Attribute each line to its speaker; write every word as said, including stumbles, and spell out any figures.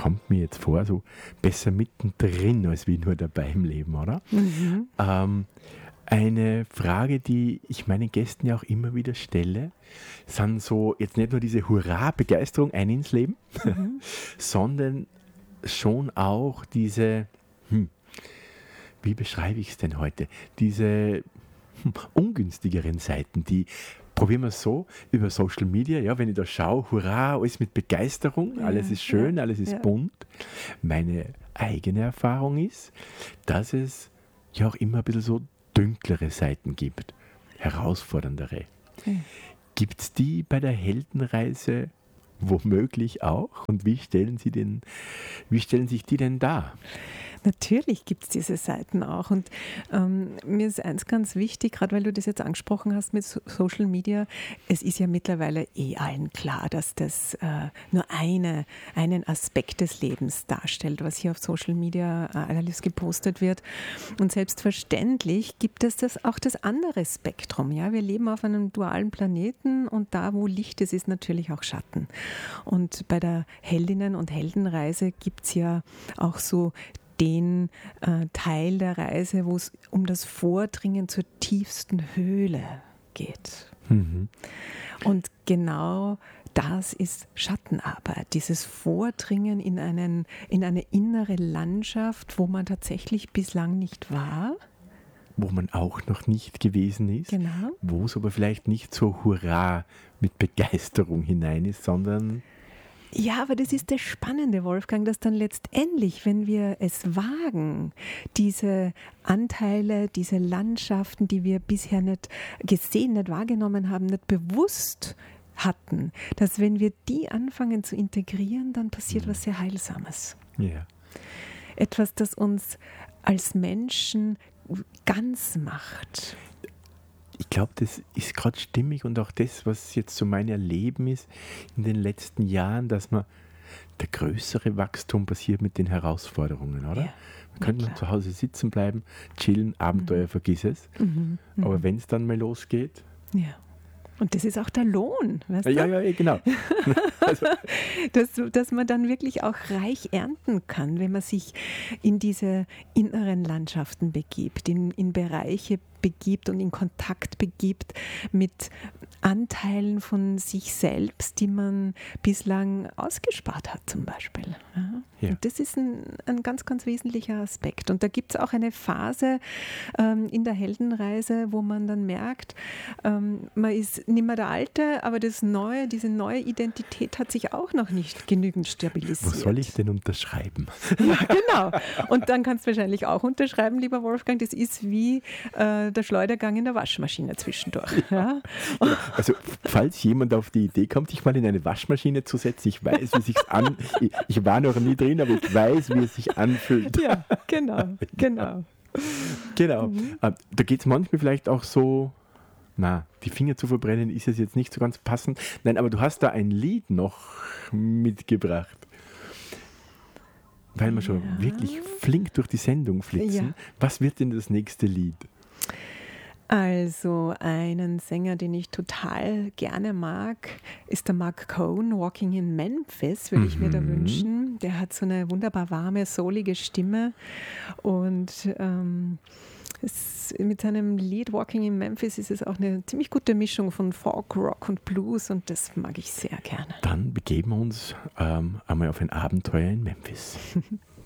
Speaker 1: kommt mir jetzt vor, so besser mittendrin als wie nur dabei im Leben, oder? Mhm. Ähm, eine Frage, die ich meinen Gästen ja auch immer wieder stelle, sind so jetzt nicht nur diese Hurra-Begeisterung ein ins Leben, mhm. sondern schon auch diese, hm, wie beschreibe ich es denn heute, diese hm, ungünstigeren Seiten, die, probieren wir es so, über Social Media, ja, wenn ich da schaue, hurra, alles mit Begeisterung, ja, alles ist schön, ja, alles ist ja. bunt. Meine eigene Erfahrung ist, dass es ja auch immer ein bisschen so dünklere Seiten gibt, herausforderndere. Okay. Gibt es die bei der Heldenreise womöglich auch? Und wie stellen Sie denn, wie stellen sich die denn dar?
Speaker 2: Natürlich gibt es diese Seiten auch. Und ähm, mir ist eins ganz wichtig, gerade weil du das jetzt angesprochen hast mit so- Social Media, es ist ja mittlerweile eh allen klar, dass das äh, nur eine, einen Aspekt des Lebens darstellt, was hier auf Social Media äh, alles gepostet wird. Und selbstverständlich gibt es das, auch das andere Spektrum. Ja? Wir leben auf einem dualen Planeten und da, wo Licht ist, ist natürlich auch Schatten. Und bei der Heldinnen- und Heldenreise gibt es ja auch so den äh, Teil der Reise, wo es um das Vordringen zur tiefsten Höhle geht. Mhm. Und genau das ist Schattenarbeit, dieses Vordringen in, einen, in eine innere Landschaft, wo man tatsächlich bislang nicht war.
Speaker 1: Wo man auch noch nicht gewesen ist, genau. Wo es aber vielleicht nicht so hurra mit Begeisterung hinein ist, sondern...
Speaker 2: Ja, aber das ist das Spannende, Wolfgang, dass dann letztendlich, wenn wir es wagen, diese Anteile, diese Landschaften, die wir bisher nicht gesehen, nicht wahrgenommen haben, nicht bewusst hatten, dass wenn wir die anfangen zu integrieren, dann passiert was sehr Heilsames.
Speaker 1: Ja.
Speaker 2: Etwas, das uns als Menschen ganz macht.
Speaker 1: Ich glaube, das ist gerade stimmig und auch das, was jetzt so mein Erleben ist in den letzten Jahren, dass man der größere Wachstum passiert mit den Herausforderungen, oder? Ja, man könnte man zu Hause sitzen bleiben, chillen, Abenteuer, mhm. vergiss es. Mhm, mhm. Aber wenn es dann mal losgeht...
Speaker 2: Ja. Und das ist auch der Lohn, weißt
Speaker 1: ja,
Speaker 2: du?
Speaker 1: Ja, ja, genau.
Speaker 2: also. dass, dass man dann wirklich auch reich ernten kann, wenn man sich in diese inneren Landschaften begibt, in, in Bereiche begibt und in Kontakt begibt mit Anteilen von sich selbst, die man bislang ausgespart hat zum Beispiel. Ja? Ja. Und das ist ein, ein ganz, ganz wesentlicher Aspekt. Und da gibt es auch eine Phase ähm, in der Heldenreise, wo man dann merkt, ähm, man ist nicht mehr der Alte, aber das Neue, diese neue Identität hat sich auch noch nicht genügend stabilisiert.
Speaker 1: Wo soll ich denn unterschreiben?
Speaker 2: Ja, genau. Und dann kannst du wahrscheinlich auch unterschreiben, lieber Wolfgang, das ist wie äh, der Schleudergang in der Waschmaschine zwischendurch. Ja?
Speaker 1: Ja, also falls jemand auf die Idee kommt, sich mal in eine Waschmaschine zu setzen, ich weiß, wie sich an, ich, ich war noch nie drin, aber ich weiß, wie es sich anfühlt.
Speaker 2: Ja, genau, genau.
Speaker 1: Genau. Mhm. Da geht es manchmal vielleicht auch so, na, die Finger zu verbrennen, ist es jetzt nicht so ganz passend. Nein, aber du hast da ein Lied noch mitgebracht. Weil wir schon ja. wirklich flink durch die Sendung flitzen. Ja. Was wird denn das nächste Lied?
Speaker 2: Also einen Sänger, den ich total gerne mag, ist der Mark Cohn, Walking in Memphis, würde mhm. ich mir da wünschen. Der hat so eine wunderbar warme, soulige Stimme und ähm, es, mit seinem Lied Walking in Memphis ist es auch eine ziemlich gute Mischung von Folk, Rock und Blues und das mag ich sehr gerne.
Speaker 1: Dann begeben wir uns ähm, einmal auf ein Abenteuer in Memphis.